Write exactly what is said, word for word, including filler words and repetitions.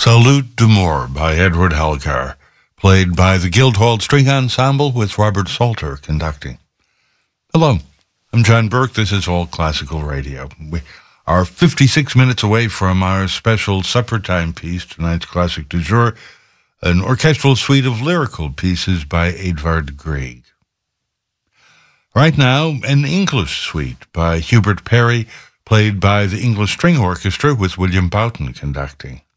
Salute d'Amour by Edward Elgar, played by the Guildhall String Ensemble with Robert Salter conducting. Hello, I'm John Burke. This is All Classical Radio. We are fifty-six minutes away from our special supper time piece, tonight's classic du jour, an orchestral suite of lyrical pieces by Edvard Grieg. Right now, an English suite by Hubert Parry, played by the English String Orchestra with William Boughton conducting.